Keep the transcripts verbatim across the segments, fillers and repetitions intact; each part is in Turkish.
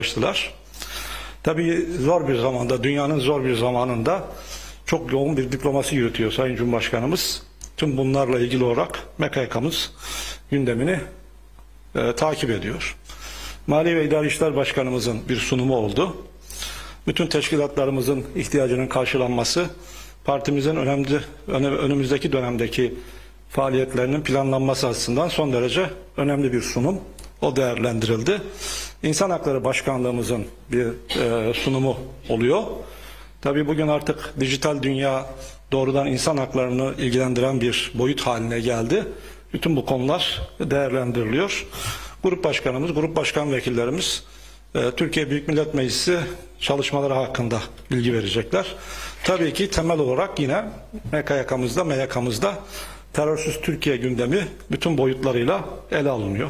çalıştılar. Tabii zor bir zamanda, dünyanın zor bir zamanında çok yoğun bir diplomasi yürütüyor Sayın Cumhurbaşkanımız. Tüm bunlarla ilgili olarak M K Y K'mız gündemini e, takip ediyor. Mali ve İdari İşler Başkanımızın bir sunumu oldu. Bütün teşkilatlarımızın ihtiyacının karşılanması, partimizin önemli, önümüzdeki dönemdeki faaliyetlerinin planlanması açısından son derece önemli bir sunum. O değerlendirildi. İnsan Hakları Başkanlığımızın bir e, sunumu oluyor. Tabii bugün artık dijital dünya doğrudan insan haklarını ilgilendiren bir boyut haline geldi. Bütün bu konular değerlendiriliyor. Grup başkanımız, grup başkan vekillerimiz e, Türkiye Büyük Millet Meclisi çalışmaları hakkında bilgi verecekler. Tabii ki temel olarak yine M K Y K'mızda, M Y K'mızda terörsüz Türkiye gündemi bütün boyutlarıyla ele alınıyor.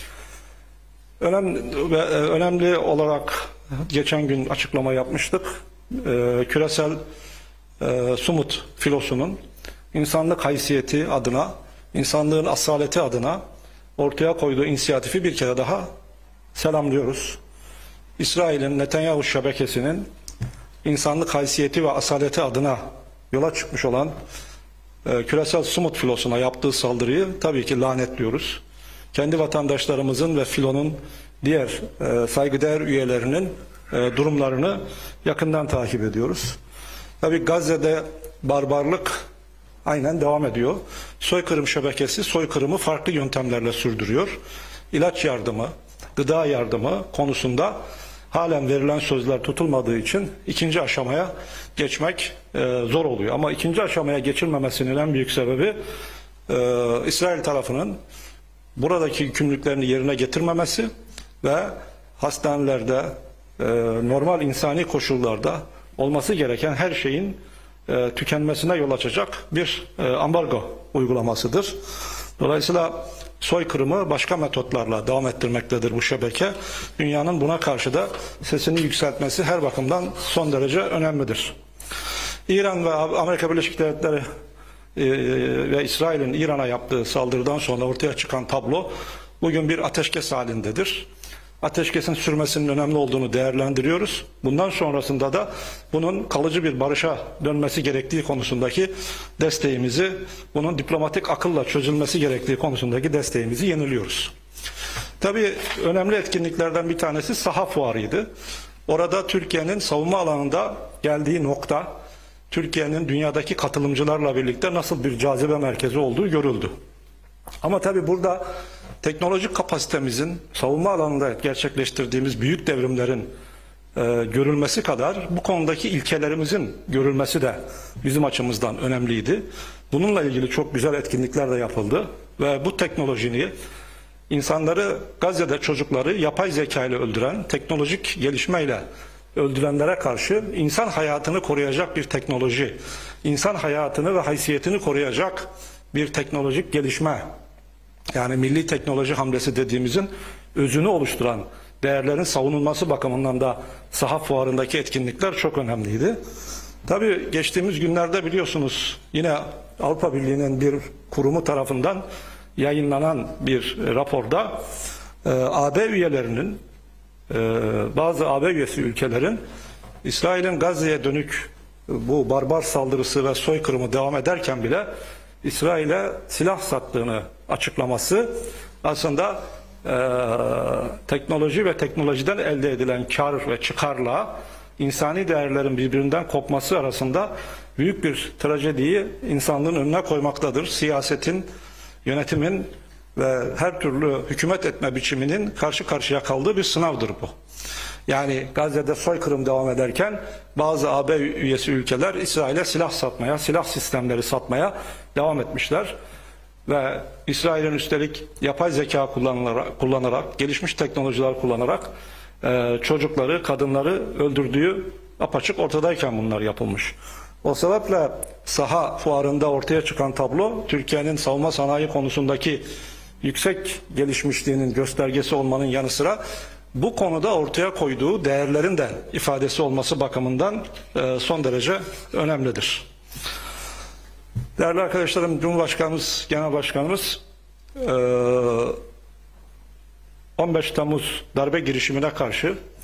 Önemli, ve önemli olarak geçen gün açıklama yapmıştık. Ee, küresel e, Sumut filosunun insanlık haysiyeti adına, insanlığın asaleti adına ortaya koyduğu inisiyatifi bir kere daha selamlıyoruz. İsrail'in Netanyahu şebekesinin insanlık haysiyeti ve asaleti adına yola çıkmış olan e, küresel Sumut filosuna yaptığı saldırıyı tabii ki lanetliyoruz. Kendi vatandaşlarımızın ve filonun diğer e, saygıdeğer üyelerinin e, durumlarını yakından takip ediyoruz. Tabii Gazze'de barbarlık aynen devam ediyor. Soykırım şebekesi soykırımı farklı yöntemlerle sürdürüyor. İlaç yardımı, gıda yardımı konusunda halen verilen sözler tutulmadığı için ikinci aşamaya geçmek e, zor oluyor. Ama ikinci aşamaya geçilmemesinin en büyük sebebi e, İsrail tarafının buradaki yükümlülüklerini yerine getirmemesi ve hastanelerde e, normal insani koşullarda olması gereken her şeyin e, tükenmesine yol açacak bir e, ambargo uygulamasıdır. Dolayısıyla soykırımı başka metotlarla devam ettirmektedir bu şebeke. Dünyanın buna karşı da sesini yükseltmesi her bakımdan son derece önemlidir. İran ve Amerika Birleşik Devletleri ve İsrail'in İran'a yaptığı saldırıdan sonra ortaya çıkan tablo bugün bir ateşkes halindedir. Ateşkesin sürmesinin önemli olduğunu değerlendiriyoruz. Bundan sonrasında da bunun kalıcı bir barışa dönmesi gerektiği konusundaki desteğimizi, bunun diplomatik akılla çözülmesi gerektiği konusundaki desteğimizi yeniliyoruz. Tabii önemli etkinliklerden bir tanesi saha fuarıydı. Orada Türkiye'nin savunma alanında geldiği nokta, Türkiye'nin dünyadaki katılımcılarla birlikte nasıl bir cazibe merkezi olduğu görüldü. Ama tabii burada teknolojik kapasitemizin savunma alanında gerçekleştirdiğimiz büyük devrimlerin e, görülmesi kadar bu konudaki ilkelerimizin görülmesi de bizim açımızdan önemliydi. Bununla ilgili çok güzel etkinlikler de yapıldı ve bu teknolojini insanları Gazze'de çocukları yapay zeka ile öldüren teknolojik gelişmeyle öldürenlere karşı insan hayatını koruyacak bir teknoloji, insan hayatını ve haysiyetini koruyacak bir teknolojik gelişme, yani milli teknoloji hamlesi dediğimizin özünü oluşturan değerlerin savunulması bakımından da saha fuarındaki etkinlikler çok önemliydi. Tabii geçtiğimiz günlerde biliyorsunuz yine Avrupa Birliği'nin bir kurumu tarafından yayınlanan bir raporda e, A B üyelerinin bazı A B üyesi ülkelerin İsrail'in Gazze'ye dönük bu barbar saldırısı ve soykırımı devam ederken bile İsrail'e silah sattığını açıklaması aslında e, teknoloji ve teknolojiden elde edilen kar ve çıkarla insani değerlerin birbirinden kopması arasında büyük bir trajediyi insanlığın önüne koymaktadır. Siyasetin, yönetimin ve her türlü hükümet etme biçiminin karşı karşıya kaldığı bir sınavdır bu. Yani Gazze'de soykırım devam ederken bazı A B üyesi ülkeler İsrail'e silah satmaya, silah sistemleri satmaya devam etmişler. Ve İsrail'in üstelik yapay zeka kullanarak, kullanarak gelişmiş teknolojiler kullanarak e, çocukları, kadınları öldürdüğü apaçık ortadayken bunlar yapılmış. O sebeple saha fuarında ortaya çıkan tablo Türkiye'nin savunma sanayi konusundaki yüksek gelişmişliğinin göstergesi olmanın yanı sıra bu konuda ortaya koyduğu değerlerin de ifadesi olması bakımından son derece önemlidir. Değerli arkadaşlarım, Cumhurbaşkanımız, Genel Başkanımız on beş Temmuz darbe girişimine karşı